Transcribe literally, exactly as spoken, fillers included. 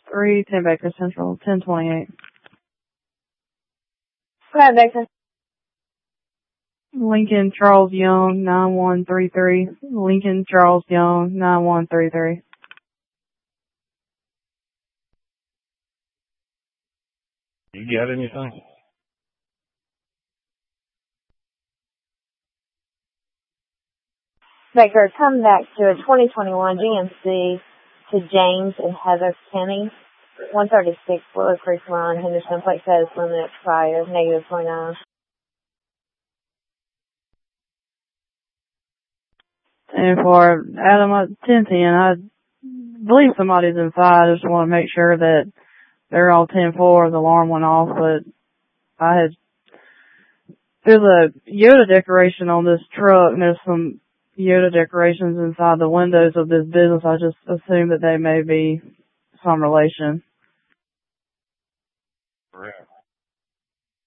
three, ten Baker Central, ten twenty-eight. Go ahead, Baker. Lincoln Charles Young, nine one three three. Lincoln Charles Young, nine one three three. You got anything? Baker, come back to a twenty twenty-one G M C to James and Heather Kenny, one thirty-six Willow Creek Run, Henderson, plate says limit expired, negative twenty-nine. And for Adam at ten ten, I believe somebody's inside. I just want to make sure that they're all ten four. The alarm went off, but I had, there's a Yoda decoration on this truck, and there's some Yoda decorations inside the windows of this business. I just assume that they may be some relation. Right.